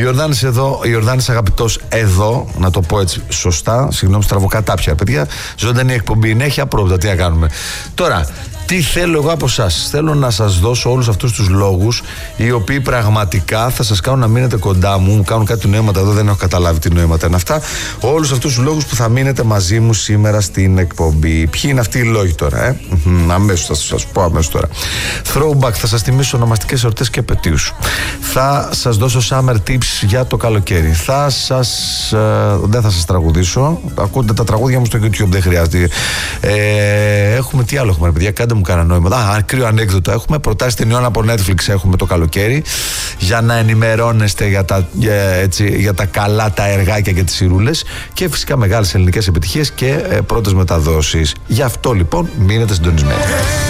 Ιορδάνης εδώ, Ιορδάνης αγαπητός εδώ, να το πω έτσι σωστά. Συγγνώμη, στραβοκατάπια, παιδιά. Ζωντανή εκπομπή είναι, έχει απρόβλεπτα. Τι να κάνουμε. Τώρα, τι θέλω εγώ από εσάς? Θέλω να σας δώσω όλους αυτούς τους λόγους οι οποίοι πραγματικά θα σας κάνουν να μείνετε κοντά μου. Μου κάνουν κάτι νοήματα εδώ, δεν έχω καταλάβει τι νοήματα είναι αυτά. Όλους αυτούς τους λόγους που θα μείνετε μαζί μου σήμερα στην εκπομπή. Ποιοι είναι αυτοί οι λόγοι τώρα, αμέσως θα σας πω αμέσως τώρα. Throwback, θα σας θυμίσω ονομαστικές εορτές και επετείους. Θα σας δώσω summer tips για το καλοκαίρι. Δεν θα σας τραγουδήσω. Ακούτε τα τραγούδια μου στο YouTube, δεν χρειάζεται. Έχουμε τι άλλο έχουμε, παιδιά? Κάντε μου κανένα νόημα. Κρύο ανέκδοτο έχουμε. Προτάσεις ταινιών από Netflix έχουμε το καλοκαίρι. Για να ενημερώνεστε για τα καλά τα εργάκια και τις σειρούλες. Και φυσικά μεγάλες ελληνικές επιτυχίες και πρώτες μεταδόσεις. Γι' αυτό λοιπόν μείνετε συντονισμένοι.